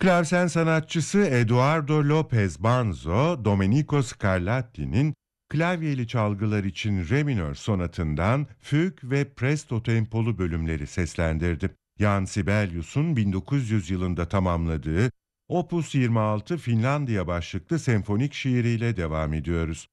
Klavsen sanatçısı Eduardo Lopez Banzo, Domenico Scarlatti'nin klavyeli çalgılar için Re minör sonatından füg ve presto tempolu bölümleri seslendirdi. Jan Sibelius'un 1900 yılında tamamladığı Opus 26 Finlandiya başlıklı senfonik şiiriyle devam ediyoruz.